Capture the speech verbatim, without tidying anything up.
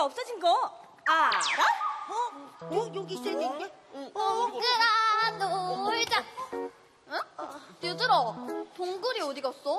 없어진 거 알아? 어? 어? 여기 있었는데? 응. 동글아 놀자. 응? 얘들아, 동글이 어디 갔어?